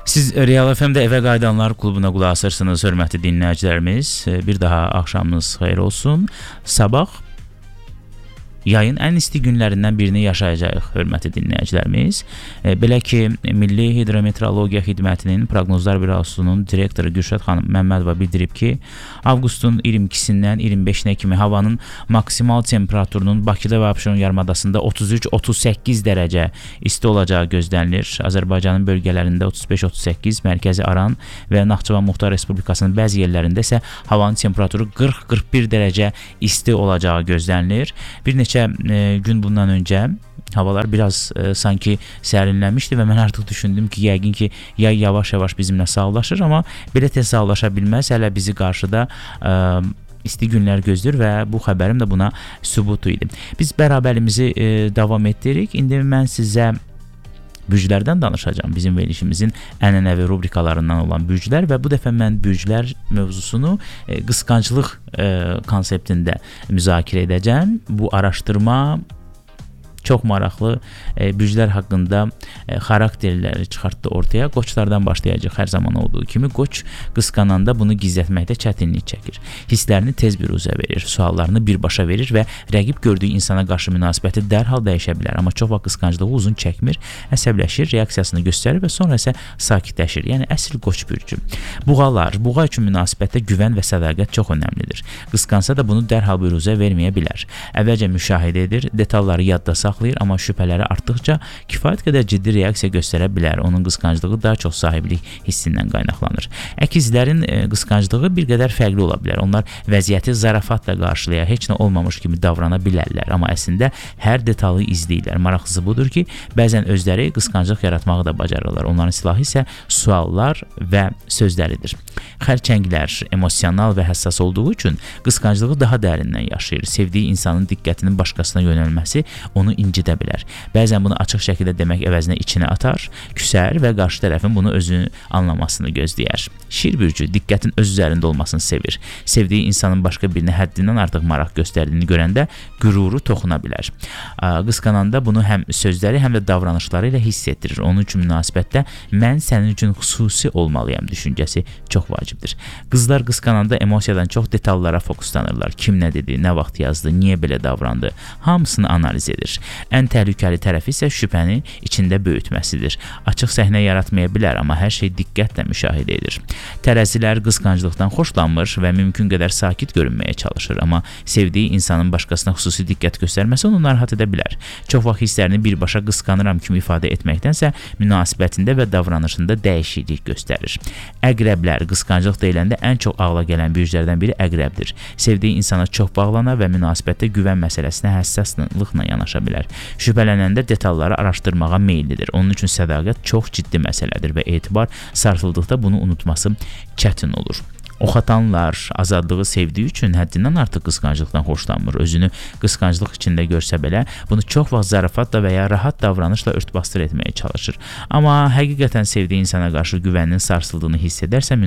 Siz Real FM-də Evə Qayıdanlar klubuna qulaq asırsınız, hörmətli dinləyicilərimiz. Bir daha axşamınız xeyir olsun. Sabah yayın ən isti günlərindən birini yaşayacağıq, hörmətli dinləyicilərimiz. Belə ki, Milli Hidrometeorologiya Xidmətinin Proqnozlar Bürosunun direktoru Gürşad xanım Məmmədova bildirib ki, avqustun 22-dən 25-nə kimi havanın maksimal temperaturunun Bakıda və Abşeron yarımadasında 33-38 dərəcə isti olacağı gözlənilir. Azərbaycanın bölgələrində 35-38, Mərkəzi Aran və Naxçıvan Muxtar Respublikasının bəzi yerlərində isə havanın temperaturu 40-41 dərəcə isti olacağı gözlənilir. Bir neçə gün bundan öncə havalar biraz sanki sərinləmişdi və mən artıq düşündüm ki, yəqin ki, yay yavaş-yavaş bizimlə sağlaşır, amma belə tez sağlaşa bilməz. Hələ bizi qarşıda isti günlər gözləyir və bu xəbərim də buna sübutu idi. Biz bərabərimizi davam etdiririk. İndi mən sizə bürclərdən danışacağım. Bizim verilişimizin ənənəvi rubrikalarından olan bürclər və bu dəfə mən bürclər mövzusunu qısqanclıq konseptində müzakirə edəcəm. Bu araşdırma çox maraqlı bürclər haqqında xarakterləri çıxartdı ortaya. Qoçlardan başlayacaq hər zaman olduğu kimi. Qoç qısqananda bunu gizlətməkdə çətinlik çəkir. Hisslərini tez büruzə verir, suallarını birbaşa verir və rəqib gördüyü insana qarşı münasibəti dərhal dəyişə bilər. Amma çox vaxt qısqanclığı uzun çəkmir, əsəbləşir, reaksiyasını göstərir və sonra isə sakitləşir. Yəni əsl qoç bürcü. Buğalar, buğa üçün münasibətdə güvən və sədaqət çox önəmlidir. Qısqansa da bunu dərhal büruzə verməyə bilər. Əvvəlcə müşahidə edir, detalları yadda saxlayır, amma şübhələri artdıqca kifayət qədər ciddi reaksiya göstərə bilər. Onun qısqanclığı daha çox sahiblik hissindən qaynaqlanır. Əkizlərin qısqanclığı bir qədər fərqli ola bilər. Onlar vəziyyəti zarafatla qarşılaya, heç nə olmamış kimi davrana bilərlər, amma əslində hər detalı izləyirlər. Maraqlısı budur ki, bəzən özləri qısqanclıq yaratmağı da bacarırlar. Onların silahı isə suallar və sözləridir. Xərçənglər emosional və həssas olduğu üçün qısqanclığı daha dərindən yaşayır. Sevdiyi insanın diqqətinin başqasına yönəlməsi onu incidə bilər. Bəzən bunu açıq şəkildə demək əvəzinə içinə atar, küsər və qarşı tərəfin bunu özünü anlamasını gözləyər. Şir bürcü diqqətin öz üzərində olmasını sevir. Sevdiyi insanın başqa birinə həddindən artıq maraq göstərdiyini görəndə qüruru toxuna bilər. Qısqananda bunu həm sözləri, həm də davranışları ilə hiss etdirir. Onun üçün münasibətdə mən sənin üçün xüsusi olmalıyam düşüncəsi çox vacibdir. Qızlar qısqananda emosiyadan çox detallara fokuslanırlar. Kim nə dedi, nə vaxt yazdı, niyə belə davrandı, hamısını analiz edir. Ən təhlükəli tərəfi isə şübhəni içində böyütməsidir. Açıq səhnə yaratmaya bilər, amma hər şey diqqətlə müşahidə edir. Tərəzilər qısqanclıqdan xoşlanmır və mümkün qədər sakit görünməyə çalışır, amma sevdiyi insanın başqasına xüsusi diqqət göstərməsi onu narahat edə bilər. Çox vaxt hisslərini birbaşa qısqanıram kimi ifadə etməkdənsə münasibətində və davranışında dəyişiklik göstərir. Əqrəblər qısqanclıq deyiləndə ən çox ağla gələn bürclərdən biri əqrəbdir. Sevdiyi insana çox bağlana və münasibətdə güvən məsələsinə həssaslıqla yanaşa bilər. Şübhələnəndə detalları araşdırmağa meyillidir. Onun üçün sədaqət çox ciddi məsələdir və etibar sarsıldıqda bunu unutması çətin olur. Oxatanlar azadlığı sevdiyi üçün həddindən artıq qısqanclıqdan xoşlanmır. Özünü qısqanclıq içində görsə belə, bunu çox vaxt zarafatla və ya rahat davranışla ört-basdır etməyə çalışır. Amma həqiqətən sevdiyi insana qarşı güvəninin sarsıldığını hiss edərsə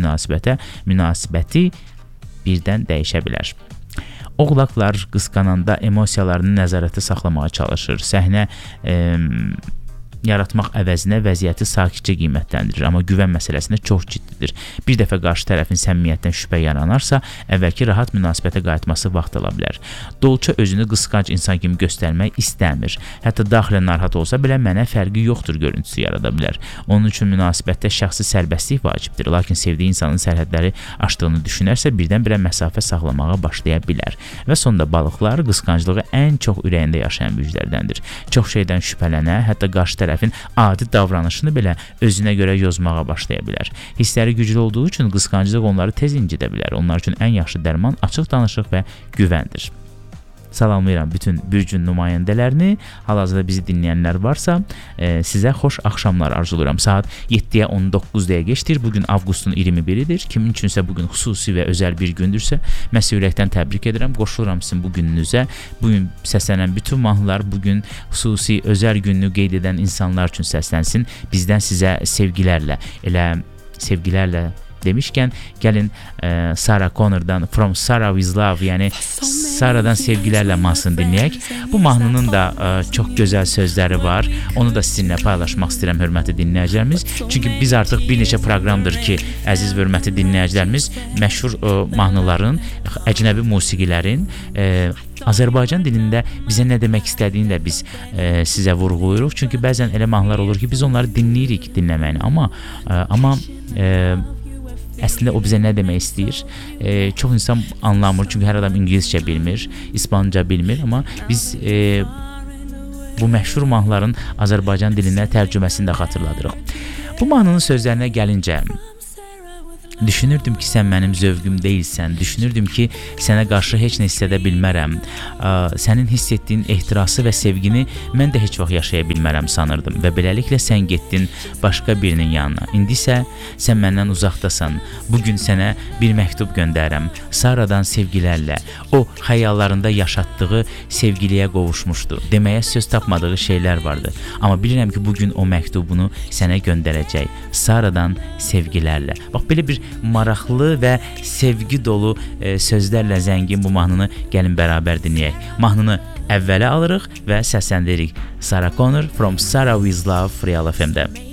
münasibəti birdən dəyişə bilər. Oğlaqlar qısqananda emosiyalarını nəzarətdə saxlamağa çalışır. Səhnə yaratmaq əvəzinə vəziyyəti sakitcə qiymətləndirir, amma güvən məsələsində çox ciddidir. Bir dəfə qarşı tərəfin səmimiyyətdən şübhə yaranarsa, əvvəlki rahat münasibətə qayıtması vaxt ala bilər. Dolça özünü qısqanc insan kimi göstərmək istəmir. Hətta daxilən narahat olsa belə mənə fərqi yoxdur görüntüsü yarada bilər. Onun üçün münasibətdə şəxsi sərbəstlik vacibdir, lakin sevdiyi insanın sərhədləri aşdığını düşünərsə birdən-birə məsafə saxlamağa başlaya bilər. Və sonda balıqlar qısqanclığı ən çox ürəyində yaşayan bürclərdəndir. Çox şeydən şübhələnə, hətta qarşı tərəfin adi davranışını belə özünə görə yozmağa başlaya bilər. Hissləri güclü olduğu üçün qısqanclıq onları tez incidə bilər. Onlar üçün ən yaxşı dərman açıq danışıq və güvəndir. Salamlayıram bütün bürcün nümayəndələrini. Hal-hazırda bizi dinləyənlər varsa, sizə xoş axşamlar arzulayıram. Saat 7-yə 19 dəqiqə geçdir. Bugün avqustun 21-idir. Kimin üçünsə bugün xüsusi və özəl bir gündürsə, mən ürəkdən təbrik edirəm. Qoşuluram sizin bu gününüzə. Bugün səslənən bütün mahnılar bugün xüsusi, özəl gününü qeyd edən insanlar üçün səslənsin. Bizdən sizə sevgilərlə, demişkən, gəlin Sarah Connor'dan From Sarah With Love, yəni Sara'dan sevgilərlə mahnısını dinləyək. Bu mahnının da çox gözəl sözləri var. Onu da sizinlə paylaşmaq istəyirəm, hörmətli dinləyicilərimiz. Çünki biz artıq bir neçə proqramdır ki, əziz və hörmətli dinləyicilərimiz məşhur mahnıların, əcnəbi musiqilərin Azərbaycan dilində bizə nə demək istədiyini də biz sizə vurğulayırıq. Çünki bəzən elə mahnılar olur ki, biz onları dinləyirik dinləməyini, amma əslində o bizə nə demək istəyir? Çox insan anlamır, çünki hər adam ingiliscə bilmir, ispanca bilmir, amma biz bu məşhur mahnıların Azərbaycan dilində tərcüməsini də xatırladırıq. Bu mahnının sözlərinə gəlincə, düşünürdüm ki, sən mənim zövqüm deyilsən, düşünürdüm ki, sənə qarşı heç nə hiss edə bilmərəm, sənin hiss etdiyin ehtirası və sevgini mən də heç vaxt yaşaya bilmərəm sanırdım və beləliklə sən getdin başqa birinin yanına. İndi isə sən məndən uzaqdasan, bugün sənə bir məktub göndərəm, Sara'dan sevgilərlə, o xəyallarında yaşatdığı sevgiliyə qovuşmuşdu, deməyə söz tapmadığı şeylər vardı, amma bilirəm ki, bugün o məktubunu sənə göndərəcək, Sara'dan sevgilərlə. Bax, belə bir maraqlı və sevgi dolu sözlərlə zəngin bu mahnını gəlin bərabər dinləyək. Mahnını əvvələ alırıq və səsləndirik. Sarah Connor from Sarah with Love Real FM-də.